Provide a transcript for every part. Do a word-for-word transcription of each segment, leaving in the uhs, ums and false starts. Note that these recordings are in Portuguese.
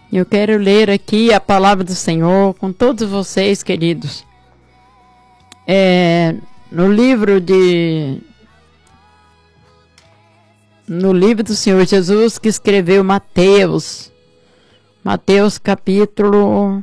Eu quero ler aqui a palavra do Senhor com todos vocês, queridos. É, no livro de... No livro do Senhor Jesus, que escreveu Mateus. Mateus capítulo...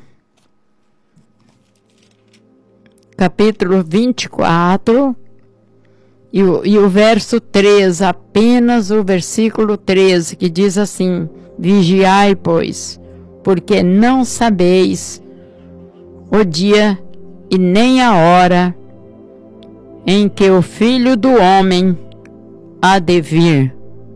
Capítulo vinte e quatro. E o, e o verso treze, apenas o versículo treze, que diz assim: Vigiai, pois, porque não sabeis o dia e nem a hora em que o Filho do Homem há de vir.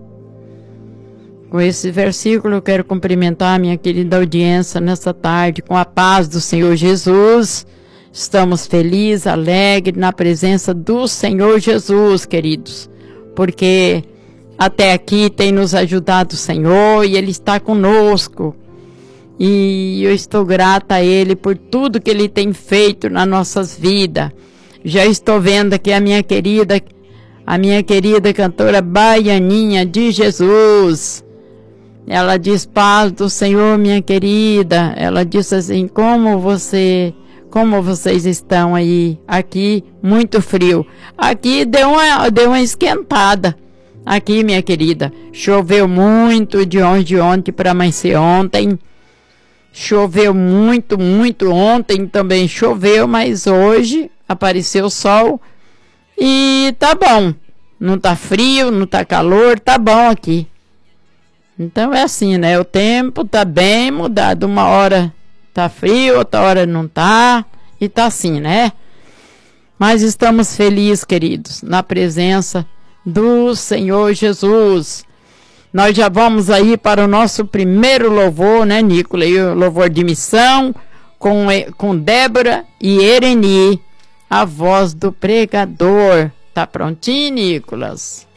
Com esse versículo eu quero cumprimentar a minha querida audiência nesta tarde com a paz do Senhor Jesus. Estamos felizes, alegres na presença do Senhor Jesus, queridos, porque até aqui tem nos ajudado o Senhor e Ele está conosco. E eu estou grata a Ele por tudo que Ele tem feito nas nossas vidas. Já estou vendo aqui a minha querida, a minha querida cantora Baianinha de Jesus. Ela diz: paz do Senhor, minha querida. Ela disse assim: como você, como vocês estão aí? Aqui muito frio. Aqui deu uma, deu uma esquentada. Aqui, minha querida, choveu muito de ontem, de ontem para amanhecer ontem. Choveu muito, muito ontem também choveu, mas hoje apareceu o sol e tá bom. Não tá frio, não tá calor, tá bom aqui. Então é assim, né? O tempo tá bem mudado. Uma hora tá frio, outra hora não tá. E tá assim, né? Mas estamos felizes, queridos, na presença do Senhor Jesus. Nós já vamos aí para o nosso primeiro louvor, né, Nicola? E o louvor de missão com, com Débora e Ereni, a voz do pregador. Tá prontinho, Nicolas?